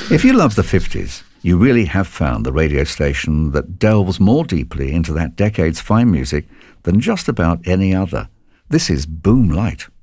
If you love the 50s, you really have found the radio station that delves more deeply into that decade's fine music than just about any other. This is Boom Light.